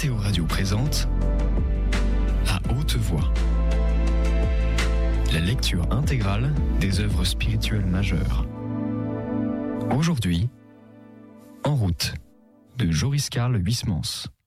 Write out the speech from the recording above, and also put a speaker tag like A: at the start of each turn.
A: Météo Radio présente À haute voix, la lecture intégrale des œuvres spirituelles majeures. Aujourd'hui, En route, de Joris Karl Huysmans.